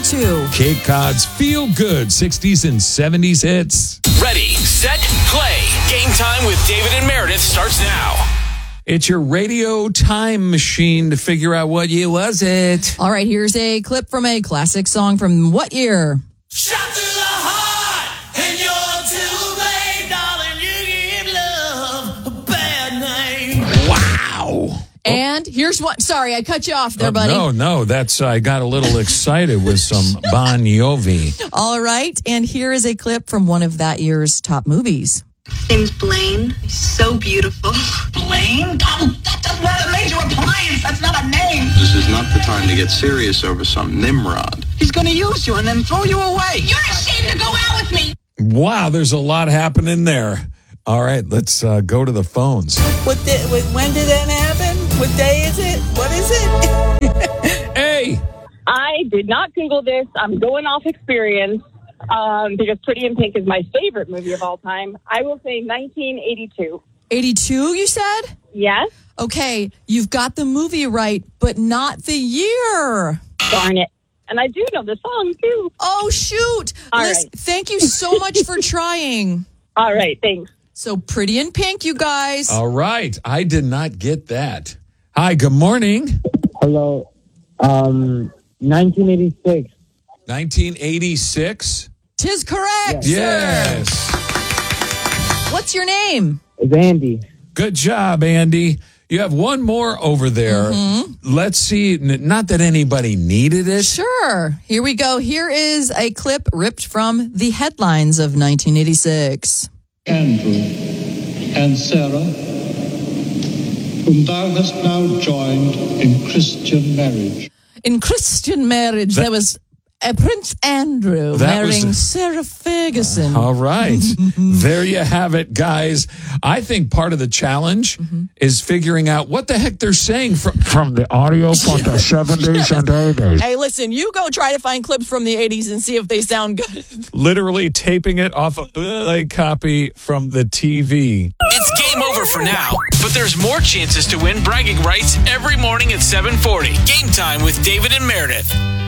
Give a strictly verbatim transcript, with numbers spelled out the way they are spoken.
oh two. Cape Cod's Feel Good sixties and seventies hits. Ready, set, play. Game time with David and Meredith starts now. It's your radio time machine to figure out what year was it. All right, here's a clip from a classic song from what year? Shot to the heart, and you're too late, darling. You give love a bad name. Wow. And here's what. Sorry, I cut you off there, Oh, buddy. no, no, that's, I got a little excited with some Bon Jovi. All right, and here is a clip from one of that year's top movies. Name's Blaine. He's so beautiful. Blaine? Oh, that doesn't have a major appliance. That's not a name. This is not the time to get serious over some Nimrod. He's going to use you and then throw you away. You're ashamed to go out with me. Wow, there's a lot happening there. All right, let's uh, go to the phones. What the, when did that happen? What day is it? What is it? Hey! I did not Google this. I'm going off experience um, because Pretty in Pink is my favorite movie of all time. I will say nineteen eighty-two. eighty-two, you said? Yes. Okay, you've got the movie right, but not the year. Darn it. And I do know the song, too. Oh, shoot. All Listen, right. Thank you so much for trying. All right, thanks. So Pretty in Pink, you guys. All right, I did not get that. Hi, good morning. Hello. Um, nineteen eighty-six. nineteen eighty-six? Tis correct, Yes. sir. What's your name? It's Andy. Good job, Andy. You have one more over there. Mm-hmm. Let's see. N- Not that anybody needed it. Sure. Here we go. Here is a clip ripped from the headlines of nineteen eighty-six. Andrew and Sarah, whom thou hast now joined in Christian marriage. In Christian marriage, that, there was a Prince Andrew That marrying was- Sarah Ferguson. All right. There you have it, guys. I think part of the challenge Mm-hmm. is figuring out what the heck they're saying from, from the audio from the seventies and eighties. Hey, listen, you go try to find clips from the eighties and see if they sound good. Literally taping it off a bootleg copy from the T V. It's game over for now, but there's more chances to win bragging rights every morning at seven forty. Game time with David and Meredith.